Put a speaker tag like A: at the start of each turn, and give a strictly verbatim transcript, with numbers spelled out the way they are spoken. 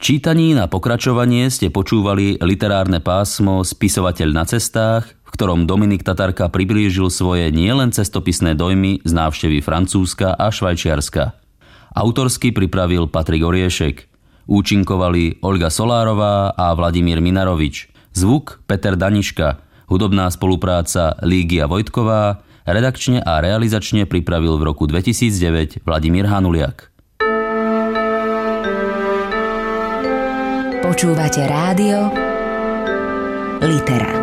A: čítaní na pokračovanie ste počúvali literárne pásmo Spisovateľ na cestách, v ktorom Dominik Tatarka priblížil svoje nielen cestopisné dojmy z návštevy Francúzska a Švajčiarska. Autorsky pripravil Patrik Oriešek. Účinkovali Olga Solárová a Vladimír Minarovič. Zvuk Peter Daniška. Hudobná spolupráca Lígia Vojtková. Redakčne a realizačne pripravil v roku dvetisícdeväť Vladimír Hanuliak.
B: Počúvate rádio Litera.